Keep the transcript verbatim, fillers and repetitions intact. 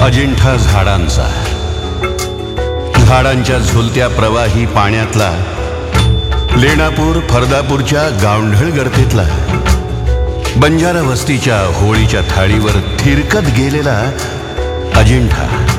अजिंठा झाडांचा, झाडांच्या झुलत्या प्रवाही पाण्यातला, लेणापूर फरदापूरच्या गावंढळ गर्दीतला, बंजारा वस्तीच्या होळीच्या थाळीवर थिरकत गेलेला अजिंठा